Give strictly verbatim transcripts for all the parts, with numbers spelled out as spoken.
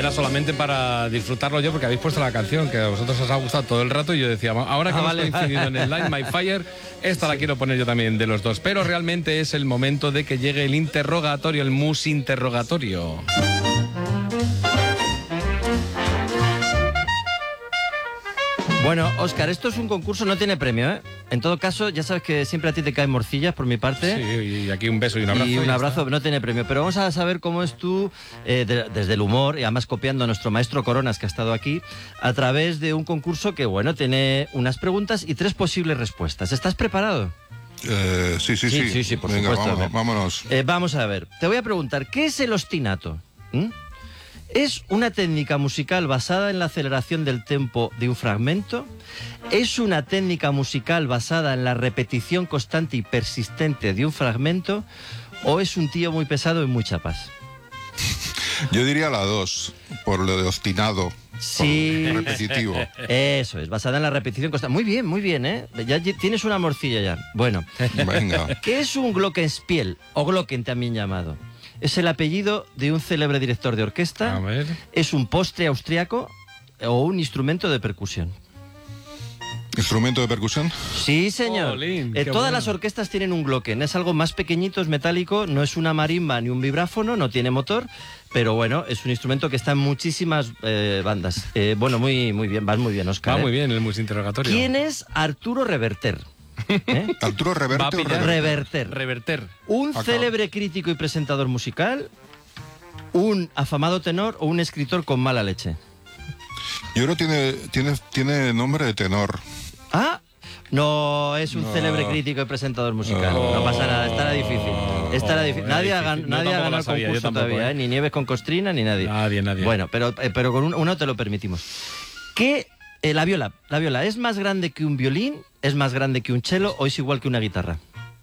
era solamente para disfrutarlo yo, porque habéis puesto la canción, que a vosotros os ha gustado todo el rato, y yo decía, ahora que Ah, hemos vale. coincidido en el Light My Fire, esta la quiero poner yo también de los dos. Pero realmente es el momento de que llegue el interrogatorio, el mus interrogatorio. Bueno, Óscar, esto es un concurso, no tiene premio, ¿eh? En todo caso, ya sabes que siempre a ti te caen morcillas por mi parte. Sí, y aquí un beso y un abrazo. Y un y abrazo, está. no tiene premio. Pero vamos a saber cómo es tú, eh, de, desde el humor, y además copiando a nuestro maestro Coronas, que ha estado aquí, a través de un concurso que, bueno, tiene unas preguntas y tres posibles respuestas. ¿Estás preparado? Eh, sí, sí, Sí, sí. sí, sí, por Venga, supuesto. vámonos. vámonos. Eh, vamos a ver. Te voy a preguntar, ¿qué es el ostinato? ¿Mm? ¿Es una técnica musical basada en la aceleración del tempo de un fragmento? ¿Es una técnica musical basada en la repetición constante y persistente de un fragmento? ¿O es un tío muy pesado y muy chapas? Yo diría la dos, por lo de obstinado. Sí. Por repetitivo. Eso es, basada en la repetición constante. Muy bien, muy bien, ¿eh? Ya lle- tienes una morcilla ya. Bueno, Venga. ¿qué es un glockenspiel? O glocken también llamado. Es el apellido de un célebre director de orquesta. A ver. Es un postre austriaco o un instrumento de percusión. ¿Instrumento de percusión? Sí, señor. Jolín, Eh, qué todas bueno. las orquestas tienen un glocken. Es algo más pequeñito, es metálico, no es una marimba ni un vibráfono, no tiene motor, pero bueno, es un instrumento que está en muchísimas eh, bandas. Eh, bueno, muy, muy bien, vas muy bien, Óscar. Va ¿eh? muy bien el mus interrogatorio. ¿Quién es Arturo Reverter? ¿Eh? ¿Arturo Va a Reverte o pillar. Reverte? Reverter. Reverter. ¿Un Acá. célebre crítico y presentador musical? ¿Un afamado tenor o un escritor con mala leche? Yo creo que tiene, tiene, tiene nombre de tenor. Ah, no, es un No. célebre crítico y presentador musical. Oh. No pasa nada, estará difícil. Estará Oh, difícil. era Nadie ha, difícil. gan- Yo nadie ha tampoco ganado la el sabía, yo concurso tampoco, todavía, ¿eh? ¿eh? Ni Nieves con Costrina ni nadie. Nadie, nadie. Bueno, pero, eh, pero con un- uno te lo permitimos. ¿Qué, eh, la viola, la viola, ¿es más grande que un violín? ¿Es más grande que un cello o es igual que una guitarra?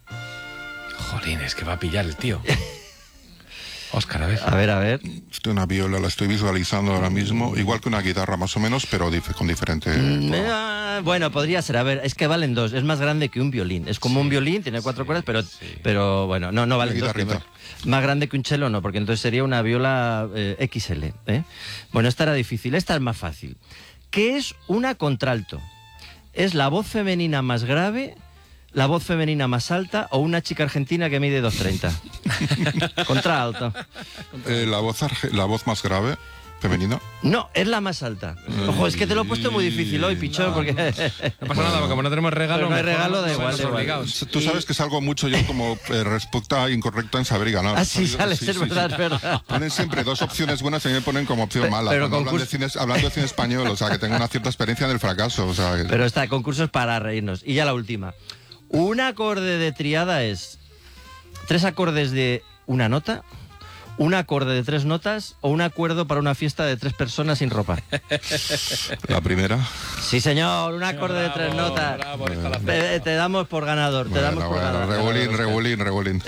Jolín, es que va a pillar el tío. Óscar, a ver. A ver, a ver. Estoy una viola, la estoy visualizando ahora mismo, igual que una guitarra más o menos, pero dif- con diferente... Mm, eh, bueno, podría ser. A ver, es que valen dos. Es más grande que un violín. Es como un violín, tiene cuatro cuerdas, pero, pero bueno, no, no valen dos. guitarrita. que Más grande que un cello, no, porque entonces sería una viola eh, equis ele. ¿eh? Bueno, esta era difícil. Esta es más fácil. ¿Qué es una contralto? ¿Es la voz femenina más grave, la voz femenina más alta o una chica argentina que mide dos treinta? Contralto. Eh, la, voz arge- la voz más grave, femenina. No, es la más alta. Ojo, es que te lo he puesto muy difícil hoy, pichón, porque... No pasa nada, porque como no tenemos regalo, Pero no hay mejor regalo, da somos igual, da igual. obligados. Tú sabes que salgo mucho yo como eh, respuesta incorrecta en saber y ganar. Así Sí, sales, sí, es sí, verdad, sí. es verdad. Ponen siempre dos opciones buenas y a mí me ponen como opción Pe- mala. pero Cuando hablan de concurso- cine, hablando de cine español, o sea, que tengo una cierta experiencia en el fracaso. O sea, que- Pero está, concurso es para reírnos. Y ya la última. Un acorde de triada es tres acordes de una nota, un acorde de tres notas o un acuerdo para una fiesta de tres personas sin ropa. la primera. Sí, señor, un acorde de tres Bravo, notas. bravo, esta la Te, te damos por ganador, te Bueno, damos por bueno, ganador. regulín, ganador, regulín, regulín.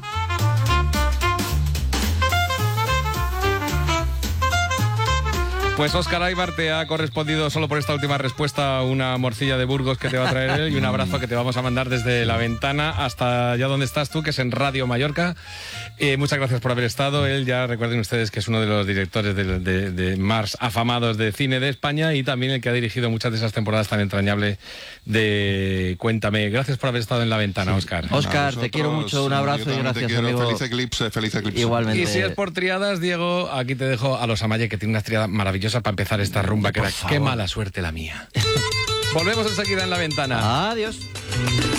Pues Óscar Aybar te ha correspondido solo por esta última respuesta una morcilla de Burgos que te va a traer él y un abrazo que te vamos a mandar desde la ventana hasta allá donde estás tú, que es en Radio Mallorca. Eh, muchas gracias por haber estado. Él, ya recuerden ustedes que es uno de los directores de, de, de más afamados de cine de España y también el que ha dirigido muchas de esas temporadas tan entrañables de Cuéntame. Gracias por haber estado en la ventana, Óscar. Óscar, A te quiero vosotros, mucho, un yo abrazo y también te gracias, quiero. amigo. Feliz eclipse, feliz eclipse. Igualmente. Y si es por triadas, Diego, aquí te dejo a los Amaye, que tiene una triada maravillosa para empezar esta rumba, que Por era favor. qué mala suerte la mía. Volvemos enseguida en la ventana. Adiós.